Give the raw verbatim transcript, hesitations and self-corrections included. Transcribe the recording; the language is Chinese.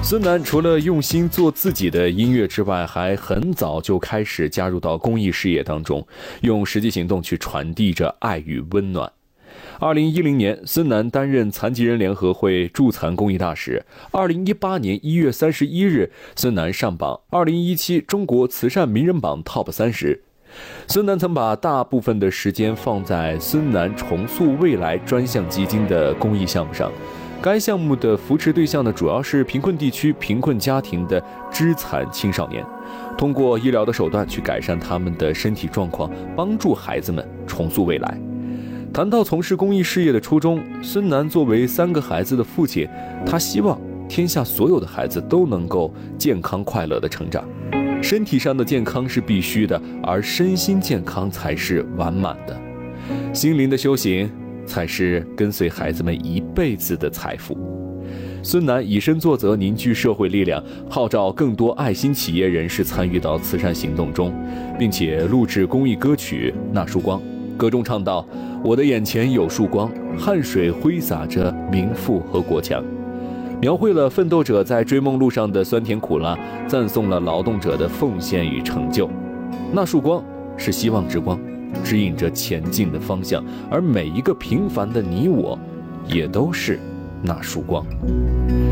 孙楠除了用心做自己的音乐之外，还很早就开始加入到公益事业当中，用实际行动去传递着爱与温暖。二零一零年，孙楠担任残疾人联合会助残公益大使。二零一八年一月三十一日，孙楠上榜二零一七中国慈善名人榜 Top 三十。孙楠曾把大部分的时间放在孙楠重塑未来专项基金的公益项目上。该项目的扶持对象呢，主要是贫困地区贫困家庭的肢残青少年，通过医疗的手段去改善他们的身体状况，帮助孩子们重塑未来。谈到从事公益事业的初衷，孙楠作为三个孩子的父亲，他希望天下所有的孩子都能够健康快乐的成长。身体上的健康是必须的，而身心健康才是完满的。心灵的修行才是跟随孩子们一辈子的财富。孙楠以身作则，凝聚社会力量，号召更多爱心企业人士参与到慈善行动中，并且录制公益歌曲《那束光》，歌中唱道：我的眼前有束光，汗水挥洒着民富和国强，描绘了奋斗者在追梦路上的酸甜苦辣，赞颂了劳动者的奉献与成就。那束光是希望之光，指引着前进的方向，而每一个平凡的你我，也都是那束光。